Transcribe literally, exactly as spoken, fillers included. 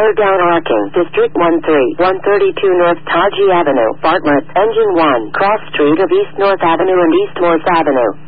Third down arcing, District one three, one thirty-two North Taji Avenue, Bartlett, Engine one, cross street of East North Avenue and East Morse Avenue.